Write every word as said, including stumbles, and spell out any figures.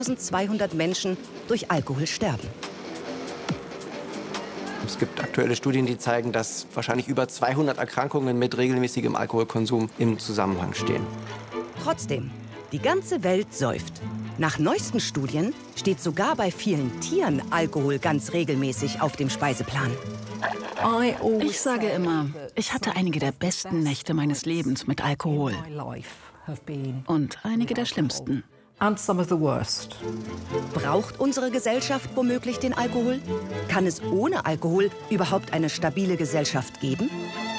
zweihundert Menschen durch Alkohol sterben. Es gibt aktuelle Studien, die zeigen, dass wahrscheinlich über zweihundert Erkrankungen mit regelmäßigem Alkoholkonsum im Zusammenhang stehen. Trotzdem, die ganze Welt säuft. Nach neuesten Studien steht sogar bei vielen Tieren Alkohol ganz regelmäßig auf dem Speiseplan. Ich sage immer, ich hatte einige der besten Nächte meines Lebens mit Alkohol. Und einige der schlimmsten. Braucht unsere Gesellschaft womöglich den Alkohol? Kann es ohne Alkohol überhaupt eine stabile Gesellschaft geben?